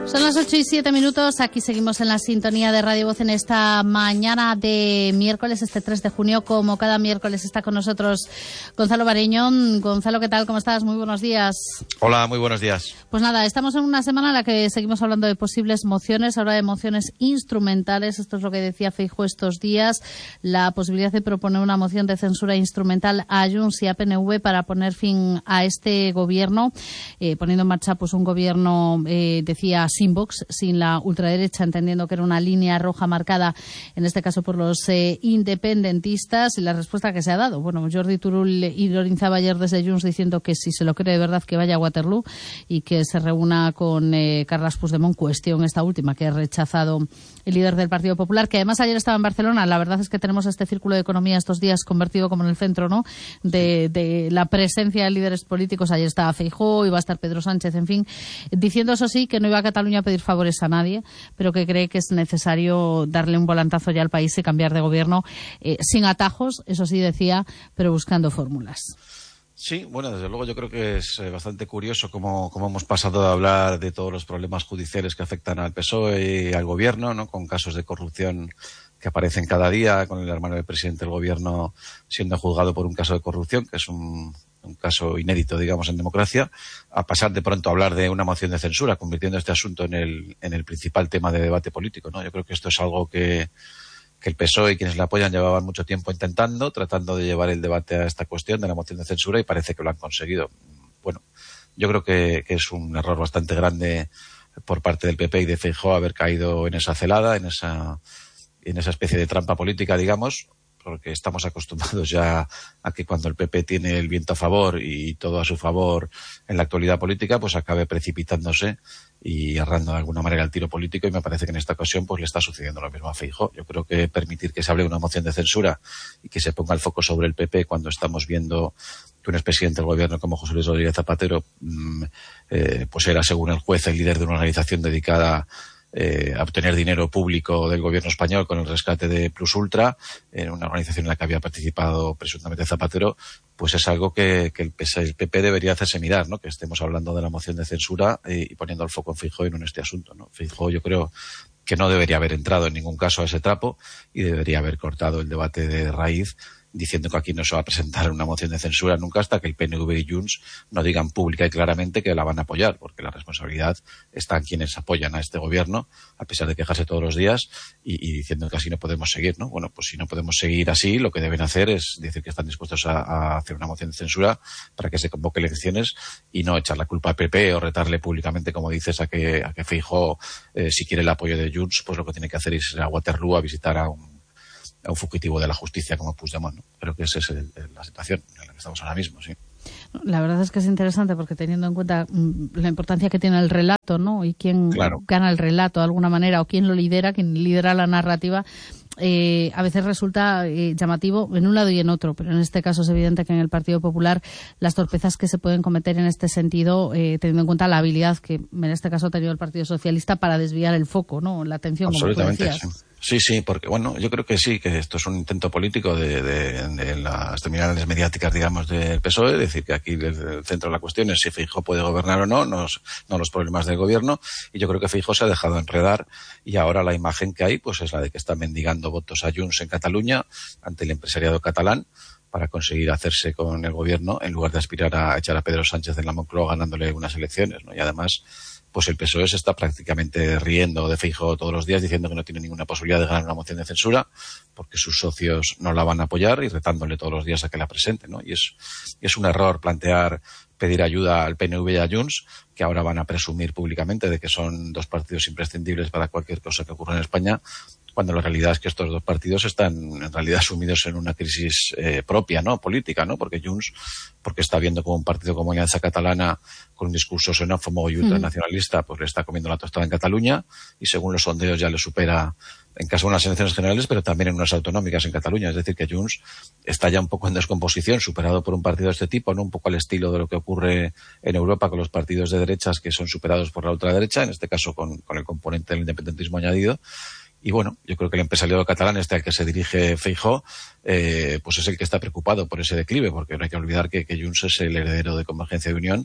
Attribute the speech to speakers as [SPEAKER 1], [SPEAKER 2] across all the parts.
[SPEAKER 1] Son las 8:07. Aquí seguimos en la sintonía de Radio Voz en esta mañana de miércoles, este 3 de junio. Como cada miércoles está con nosotros Gonzalo Barañón. Gonzalo, ¿qué tal? ¿Cómo estás? Muy buenos días.
[SPEAKER 2] Hola, muy buenos días.
[SPEAKER 1] Pues nada, estamos en una semana en la que seguimos hablando de posibles mociones, ahora de mociones instrumentales. Esto es lo que decía Feijóo estos días, la posibilidad de proponer una moción de censura instrumental a Junts y a PNV para poner fin a este gobierno, poniendo en marcha pues un gobierno, decía, sin Vox, sin la ultraderecha, entendiendo que era una línea roja marcada, en este caso por los independentistas, y la respuesta que se ha dado. Bueno, Jordi Turull ironizaba ayer desde Junts diciendo que si se lo cree de verdad que vaya a Waterloo y que se reúna con Carles Puigdemont, cuestión esta última que ha rechazado el líder del Partido Popular, que además ayer estaba en Barcelona. La verdad es que tenemos este círculo de economía estos días convertido como en el centro, ¿no?, de la presencia de líderes políticos. Ayer estaba Feijóo, iba a estar Pedro Sánchez, en fin, diciendo eso sí, que no iba a Cataluña a pedir favores a nadie, pero que cree que es necesario darle un volantazo ya al país y cambiar de gobierno, sin atajos, eso sí decía, pero buscando fórmulas.
[SPEAKER 2] Sí, bueno, desde luego yo creo que es bastante curioso cómo hemos pasado de hablar de todos los problemas judiciales que afectan al PSOE y al gobierno, ¿no?, con casos de corrupción que aparecen cada día, con el hermano del presidente del gobierno siendo juzgado por un caso de corrupción, que es un caso inédito, digamos, en democracia, a pasar de pronto a hablar de una moción de censura, convirtiendo este asunto en el principal tema de debate político, ¿no? Yo creo que esto es algo que el PSOE y quienes le apoyan llevaban mucho tiempo tratando de llevar el debate a esta cuestión de la moción de censura, y parece que lo han conseguido. Bueno, yo creo que es un error bastante grande por parte del PP y de Feijóo haber caído en esa celada, en esa especie de trampa política, digamos, porque estamos acostumbrados ya a que cuando el PP tiene el viento a favor y todo a su favor en la actualidad política, pues acabe precipitándose y errando de alguna manera el tiro político, y me parece que en esta ocasión pues le está sucediendo lo mismo a Feijóo. Yo creo que permitir que se hable una moción de censura y que se ponga el foco sobre el PP cuando estamos viendo que un expresidente del gobierno como José Luis Rodríguez Zapatero pues era, según el juez, el líder de una organización dedicada a obtener dinero público del gobierno español con el rescate de Plus Ultra, en una organización en la que había participado presuntamente Zapatero, pues es algo que el PP debería hacerse mirar, ¿no?, que estemos hablando de la moción de censura y poniendo el foco en Feijóo y no en este asunto, ¿no? Feijóo, yo creo que no debería haber entrado en ningún caso a ese trapo y debería haber cortado el debate de raíz, diciendo que aquí no se va a presentar una moción de censura nunca hasta que el PNV y Junts no digan pública y claramente que la van a apoyar, porque la responsabilidad está en quienes apoyan a este gobierno, a pesar de quejarse todos los días y diciendo que así no podemos seguir, ¿no? Bueno, pues si no podemos seguir así, lo que deben hacer es decir que están dispuestos a hacer una moción de censura para que se convoque elecciones y no echar la culpa al PP o retarle públicamente, como dices, a que Feijóo, si quiere el apoyo de Junts, pues lo que tiene que hacer es ir a Waterloo a visitar a un fugitivo de la justicia como Puigdemont, ¿no? Creo que esa es la situación en la que estamos ahora mismo, sí.
[SPEAKER 1] La verdad es que es interesante porque, teniendo en cuenta la importancia que tiene el relato, ¿no?, y quién gana el relato de alguna manera, o quién lo lidera, quién lidera la narrativa, a veces resulta llamativo en un lado y en otro, pero en este caso es evidente que en el Partido Popular las torpezas que se pueden cometer en este sentido, teniendo en cuenta la habilidad que en este caso ha tenido el Partido Socialista para desviar el foco, ¿no?, la atención, como tú decías.
[SPEAKER 2] Sí, porque bueno, yo creo que sí, que esto es un intento político de las terminales mediáticas, digamos, del PSOE, decir que aquí el centro de la cuestión es si Feijóo puede gobernar o no los problemas del gobierno, y yo creo que Feijóo se ha dejado enredar, y ahora la imagen que hay pues es la de que está mendigando votos a Junts en Cataluña ante el empresariado catalán para conseguir hacerse con el gobierno en lugar de aspirar a echar a Pedro Sánchez en la Moncloa ganándole unas elecciones, ¿no? Y además pues el PSOE se está prácticamente riendo de Feijóo todos los días, diciendo que no tiene ninguna posibilidad de ganar una moción de censura porque sus socios no la van a apoyar y retándole todos los días a que la presente, ¿no? Y es un error pedir ayuda al PNV y a Junts, que ahora van a presumir públicamente de que son dos partidos imprescindibles para cualquier cosa que ocurra en España, cuando la realidad es que estos dos partidos están en realidad sumidos en una crisis propia, ¿no?, política, ¿no? Porque Junts, porque está viendo como un partido como Alianza Catalana, con un discurso xenófobo y ultranacionalista, pues le está comiendo la tostada en Cataluña, y según los sondeos ya le supera en caso de unas elecciones generales, pero también en unas autonómicas en Cataluña. Es decir, que Junts está ya un poco en descomposición, superado por un partido de este tipo, ¿no?, un poco al estilo de lo que ocurre en Europa con los partidos de derechas que son superados por la ultraderecha, en este caso con el componente del independentismo añadido. Y bueno, yo creo que el empresariado catalán, al que se dirige Feijóo, pues es el que está preocupado por ese declive, porque no hay que olvidar que Junts es el heredero de Convergencia y Unión,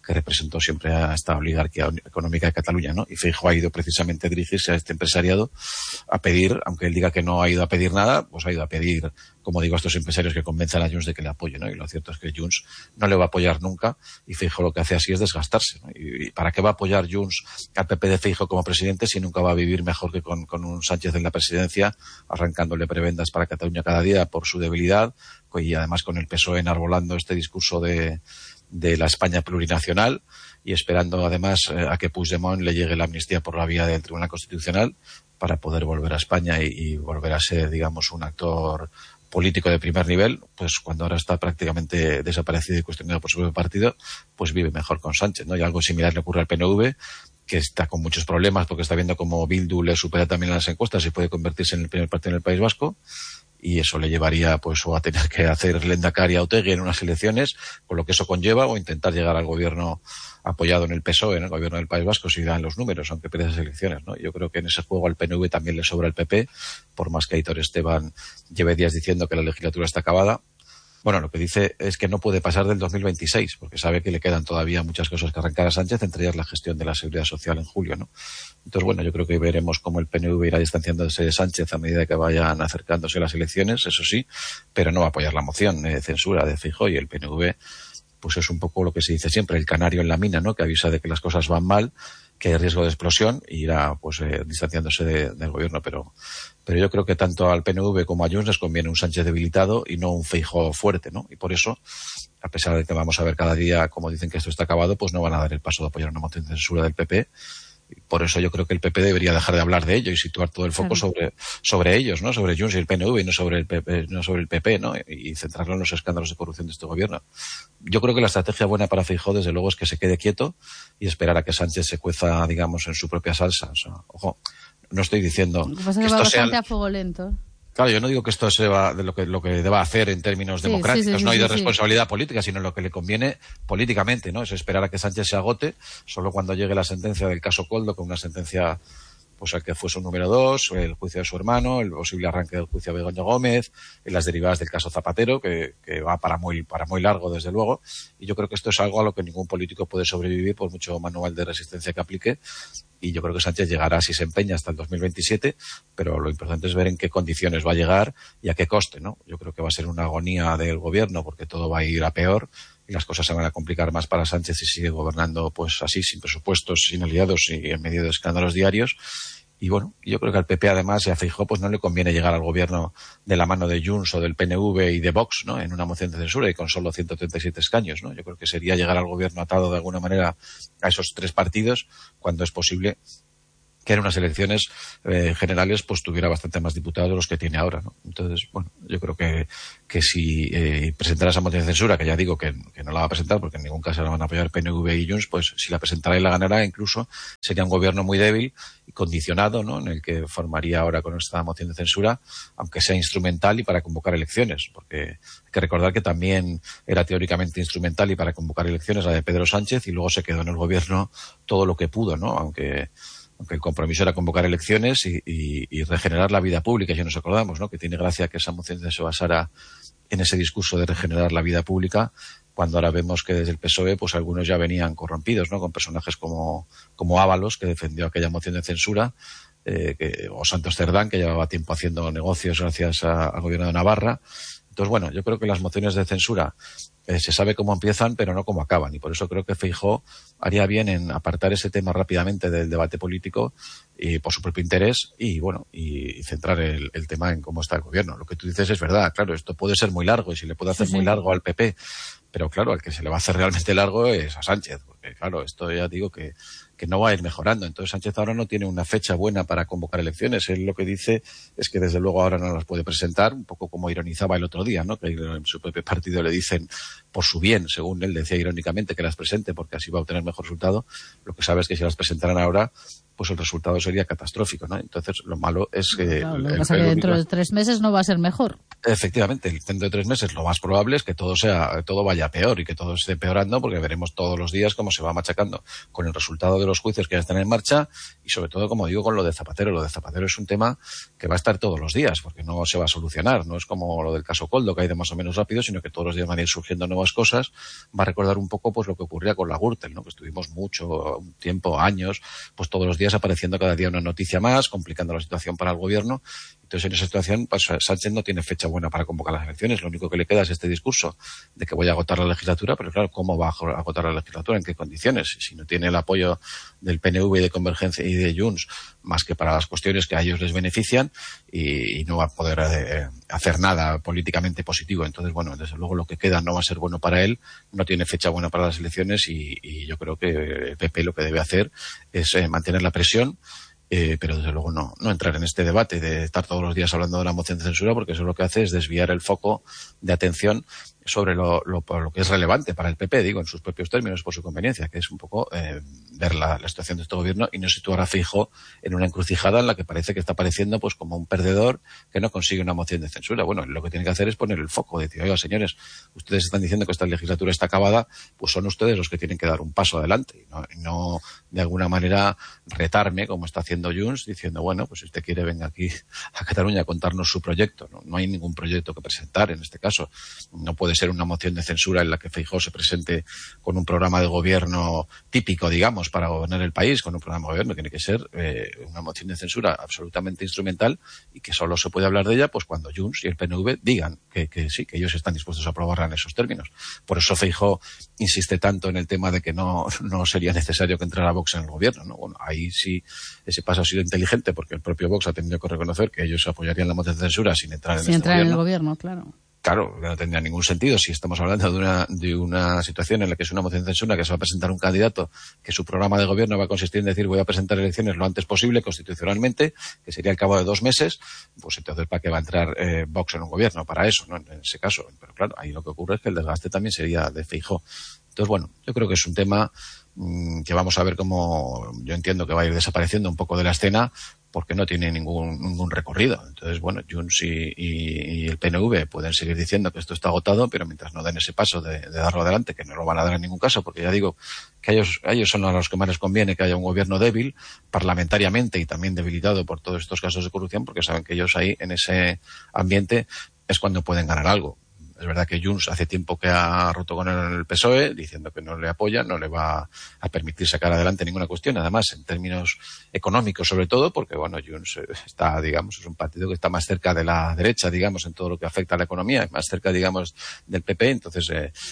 [SPEAKER 2] que representó siempre a esta oligarquía económica de Cataluña, ¿no? Y Feijóo ha ido precisamente a dirigirse a este empresariado a pedir, aunque él diga que no ha ido a pedir nada, pues ha ido a pedir, como digo, a estos empresarios que convenzan a Junts de que le apoyen, ¿no? Y lo cierto es que Junts no le va a apoyar nunca, y Feijóo lo que hace así es desgastarse, ¿no? ¿Y para qué va a apoyar Junts al PP de Feijóo como presidente si nunca va a vivir mejor que con un Sánchez en la presidencia, arrancándole prebendas para Cataluña cada día por su debilidad, y además con el PSOE enarbolando este discurso de la España plurinacional y esperando además a que Puigdemont le llegue la amnistía por la vía del Tribunal Constitucional para poder volver a España y volver a ser, digamos, un actor político de primer nivel, pues cuando ahora está prácticamente desaparecido y cuestionado por su propio partido, pues vive mejor con Sánchez, ¿no? Y algo similar le ocurre al PNV, que está con muchos problemas porque está viendo como Bildu le supera también en las encuestas y puede convertirse en el primer partido en el País Vasco, y eso le llevaría pues o a tener que hacer Lehendakari a Otegi en unas elecciones, con lo que eso conlleva, o intentar llegar al gobierno apoyado en el PSOE, en el gobierno del País Vasco, si dan los números, aunque pierda esas elecciones, ¿no? Yo creo que en ese juego al PNV también le sobra el PP, por más que Aitor Esteban lleve días diciendo que la legislatura está acabada. Bueno, lo que dice es que no puede pasar del 2026, porque sabe que le quedan todavía muchas cosas que arrancar a Sánchez, entre ellas la gestión de la seguridad social en julio, ¿no? Entonces, bueno, yo creo que veremos cómo el PNV irá distanciándose de Sánchez a medida que vayan acercándose las elecciones, eso sí, pero no va a apoyar la moción de censura de Feijóo, y el PNV, pues es un poco lo que se dice siempre, el canario en la mina, ¿no? Que avisa de que las cosas van mal, que hay riesgo de explosión, y irá pues distanciándose del gobierno, pero yo creo que tanto al PNV como a Junts les conviene un Sánchez debilitado y no un Feijóo fuerte, ¿no? Y por eso, a pesar de que vamos a ver cada día como dicen que esto está acabado, pues no van a dar el paso de apoyar una moción de censura del PP. Por eso yo creo que el PP debería dejar de hablar de ello y situar todo el foco sobre ellos, ¿no? Sobre Junts y el PNV, y no sobre el PP, ¿no? Y centrarlo en los escándalos de corrupción de este gobierno. Yo creo que la estrategia buena para Feijóo, desde luego, es que se quede quieto y esperar a que Sánchez se cueza, digamos, en su propia salsa. O sea, ojo, no estoy diciendo
[SPEAKER 1] que pasa que esto sea bastante a fuego lento.
[SPEAKER 2] Claro, yo no digo que esto sea lo que deba hacer en términos democráticos, no hay de responsabilidad política, sino lo que le conviene políticamente, ¿no? Es esperar a que Sánchez se agote, solo cuando llegue la sentencia del caso Koldo, con una sentencia pues al que fue su número 2, el juicio de su hermano, el posible arranque del juicio de Begoña Gómez, y las derivadas del caso Zapatero, que va para muy largo, desde luego. Y yo creo que esto es algo a lo que ningún político puede sobrevivir, por mucho manual de resistencia que aplique. Y yo creo que Sánchez llegará, si se empeña, hasta el 2027, pero lo importante es ver en qué condiciones va a llegar y a qué coste, ¿no? Yo creo que va a ser una agonía del gobierno, porque todo va a ir a peor y las cosas se van a complicar más para Sánchez si sigue gobernando pues así, sin presupuestos, sin aliados y en medio de escándalos diarios. Y bueno, yo creo que al PP además y a Feijóo pues no le conviene llegar al gobierno de la mano de Junts o del PNV y de Vox, ¿no? En una moción de censura y con solo 137 escaños, ¿no? Yo creo que sería llegar al gobierno atado de alguna manera a esos tres partidos, cuando es posible que en unas elecciones generales pues tuviera bastante más diputados de los que tiene ahora, ¿no? Entonces, bueno, yo creo que si presentara esa moción de censura, que ya digo que no la va a presentar porque en ningún caso la van a apoyar PNV y Junts, pues si la presentara y la ganara, incluso sería un gobierno muy débil y condicionado, ¿no? En el que formaría ahora con esta moción de censura, aunque sea instrumental y para convocar elecciones, porque hay que recordar que también era teóricamente instrumental y para convocar elecciones la de Pedro Sánchez, y luego se quedó en el gobierno todo lo que pudo, ¿no? Aunque el compromiso era convocar elecciones y regenerar la vida pública, ya nos acordamos, ¿no? Que tiene gracia que esa moción se basara en ese discurso de regenerar la vida pública, cuando ahora vemos que desde el PSOE pues algunos ya venían corrompidos, ¿no? Con personajes como Ábalos, que defendió aquella moción de censura, o Santos Cerdán, que llevaba tiempo haciendo negocios gracias al gobierno de Navarra. Entonces, bueno, yo creo que las mociones de censura se sabe cómo empiezan, pero no cómo acaban. Y por eso creo que Feijóo haría bien en apartar ese tema rápidamente del debate político y por su propio interés y, bueno, y centrar el tema en cómo está el gobierno. Lo que tú dices es verdad, claro, esto puede ser muy largo y si le puede hacer muy largo al PP, pero claro, al que se le va a hacer realmente largo es a Sánchez, porque claro, esto ya digo que no va a ir mejorando. Entonces Sánchez ahora no tiene una fecha buena para convocar elecciones. Él lo que dice es que desde luego ahora no las puede presentar, un poco como ironizaba el otro día, ¿no? Que en su propio partido le dicen por su bien, según él decía irónicamente, que las presente porque así va a obtener mejor resultado. Lo que sabe es que si las presentaran ahora, pues el resultado sería catastrófico, ¿no? Entonces lo malo es que...
[SPEAKER 1] Claro, lo que pasa es que dentro de 3 meses no va a ser mejor.
[SPEAKER 2] Efectivamente, dentro de 3 meses lo más probable es que todo vaya peor y que todo esté empeorando, porque veremos todos los días cómo se va machacando con el resultado de los juicios que ya están en marcha y sobre todo, como digo, con lo de Zapatero. Lo de Zapatero es un tema que va a estar todos los días, porque no se va a solucionar. No es como lo del caso Koldo, que ha ido más o menos rápido, sino que todos los días van a ir surgiendo nuevas cosas. Va a recordar un poco pues lo que ocurría con la Gürtel, ¿no? Que estuvimos mucho tiempo, años, pues todos los días apareciendo cada día una noticia más, complicando la situación para el gobierno. Entonces, en esa situación, pues Sánchez no tiene fecha buena para convocar las elecciones. Lo único que le queda es este discurso de que voy a agotar la legislatura, pero claro, ¿cómo va a agotar la legislatura? ¿En qué condiciones? Si no tiene el apoyo del PNV y de Convergencia y de Junts, más que para las cuestiones que a ellos les benefician, y no va a poder hacer nada políticamente positivo. Entonces, bueno, desde luego lo que queda no va a ser bueno para él, no tiene fecha buena para las elecciones, y yo creo que el PP lo que debe hacer es mantener la presión, pero desde luego no entrar en este debate de estar todos los días hablando de la moción de censura, porque eso lo que hace es desviar el foco de atención sobre lo que es relevante para el PP, digo, en sus propios términos, por su conveniencia, que es un poco ver la situación de este gobierno y no situar a Feijóo en una encrucijada en la que parece que está apareciendo pues como un perdedor que no consigue una moción de censura. Bueno, lo que tiene que hacer es poner el foco, decir, oiga, señores, ustedes están diciendo que esta legislatura está acabada, pues son ustedes los que tienen que dar un paso adelante, y no de alguna manera retarme, como está haciendo Junts, diciendo, bueno, pues si usted quiere, venga aquí a Cataluña a contarnos su proyecto. No hay ningún proyecto que presentar en este caso. No puede ser una moción de censura en la que Feijóo se presente con un programa de gobierno típico, digamos, para gobernar el país, con un programa de gobierno. Tiene que ser una moción de censura absolutamente instrumental, y que solo se puede hablar de ella pues cuando Junts y el PNV digan que sí, que ellos están dispuestos a aprobarla en esos términos. Por eso Feijóo insiste tanto en el tema de que no sería necesario que entrara Vox en el gobierno, ¿no? Bueno, ahí sí ese paso ha sido inteligente, porque el propio Vox ha tenido que reconocer que ellos apoyarían la moción de censura sin entrar en
[SPEAKER 1] el gobierno, claro.
[SPEAKER 2] Claro, no tendría ningún sentido si estamos hablando de una situación en la que es una moción de censura, que se va a presentar un candidato que su programa de gobierno va a consistir en decir voy a presentar elecciones lo antes posible constitucionalmente, que sería al cabo de 2 meses, pues entonces ¿para qué va a entrar Vox en un gobierno? Para eso, ¿no? En ese caso. Pero claro, ahí lo que ocurre es que el desgaste también sería de Feijóo. Entonces, bueno, yo creo que es un tema que vamos a ver cómo, yo entiendo que va a ir desapareciendo un poco de la escena, porque no tiene ningún recorrido. Entonces, bueno, Junts y el PNV pueden seguir diciendo que esto está agotado, pero mientras no den ese paso de darlo adelante, que no lo van a dar en ningún caso, porque ya digo que a ellos son a los que más les conviene que haya un gobierno débil, parlamentariamente y también debilitado por todos estos casos de corrupción, porque saben que ellos ahí, en ese ambiente, es cuando pueden ganar algo. Es verdad que Junts hace tiempo que ha roto con el PSOE, diciendo que no le apoya, no le va a permitir sacar adelante ninguna cuestión, además en términos económicos sobre todo, porque bueno, Junts está, digamos, es un partido que está más cerca de la derecha, digamos, en todo lo que afecta a la economía, y más cerca, digamos, del PP. Entonces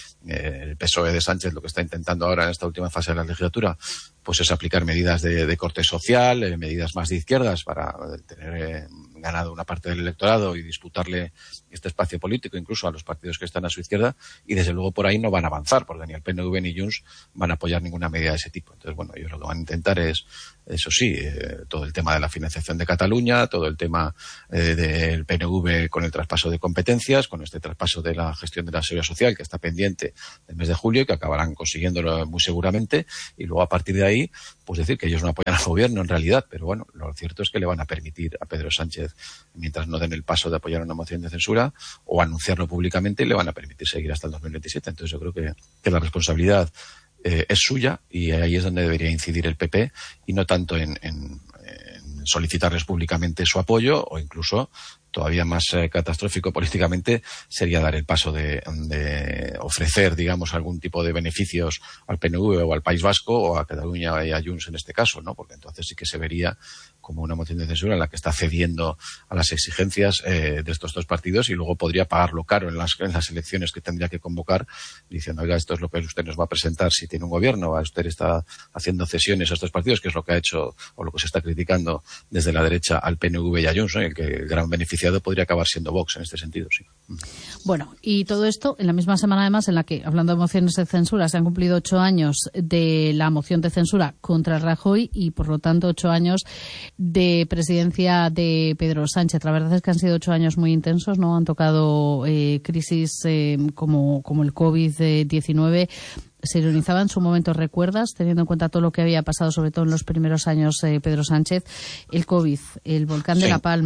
[SPEAKER 2] el PSOE de Sánchez lo que está intentando ahora en esta última fase de la legislatura pues es aplicar medidas de corte social, medidas más de izquierdas para tener ganado una parte del electorado y disputarle este espacio político incluso a los partidos que están a su izquierda, y desde luego por ahí no van a avanzar, porque ni el PNV ni Junts van a apoyar ninguna medida de ese tipo. Entonces, bueno, ellos lo que van a intentar es, eso sí, todo el tema de la financiación de Cataluña, todo el tema del PNV con el traspaso de competencias, con este traspaso de la gestión de la seguridad social que está pendiente del mes de julio y que acabarán consiguiéndolo muy seguramente, y luego a partir de ahí pues decir que ellos no apoyan al gobierno en realidad, pero bueno, lo cierto es que le van a permitir a Pedro Sánchez, mientras no den el paso de apoyar una moción de censura o anunciarlo públicamente, le van a permitir seguir hasta el 2027. Entonces yo creo que la responsabilidad es suya, y ahí es donde debería incidir el PP, y no tanto en solicitarles públicamente su apoyo, o incluso todavía más catastrófico políticamente sería dar el paso de ofrecer, digamos, algún tipo de beneficios al PNV o al País Vasco o a Cataluña y a Junts en este caso, ¿no? Porque entonces sí que se vería como una moción de censura en la que está cediendo a las exigencias de estos dos partidos, y luego podría pagarlo caro en las elecciones que tendría que convocar, diciendo, oiga, esto es lo que usted nos va a presentar si tiene un gobierno, usted está haciendo cesiones a estos partidos, que es lo que ha hecho o lo que se está criticando desde la derecha al PNV y a Junts, ¿no? Y el gran beneficiado podría acabar siendo Vox en este sentido, sí.
[SPEAKER 1] Bueno, y todo esto en la misma semana además en la que, hablando de mociones de censura, se han cumplido 8 años de la moción de censura contra Rajoy y por lo tanto 8 años de presidencia de Pedro Sánchez. La verdad es que han sido 8 años muy intensos, ¿no? Han tocado crisis como el COVID-19. Se ironizaba en su momento, ¿recuerdas? Teniendo en cuenta todo lo que había pasado, sobre todo en los primeros años, Pedro Sánchez, el COVID, el volcán de La Palma.